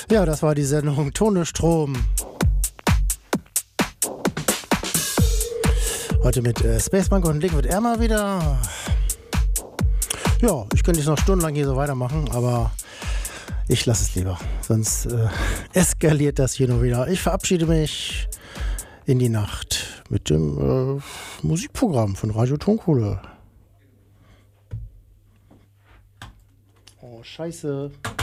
Ja, das war die Sendung Tone Strom. Heute mit Spacebank und Liquid Air mal wieder. Ja, ich könnte jetzt noch stundenlang hier so weitermachen, aber ich lasse es lieber. Sonst eskaliert das hier nur wieder. Ich verabschiede mich in die Nacht mit dem Musikprogramm von Radio Tonkohle. Oh, scheiße.